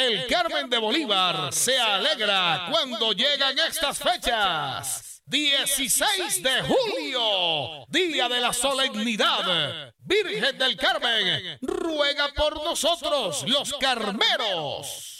El Carmen de Bolívar se alegra cuando llegan estas fechas. 16 de julio, día de la solemnidad. Virgen del Carmen, ruega por nosotros los carmeros.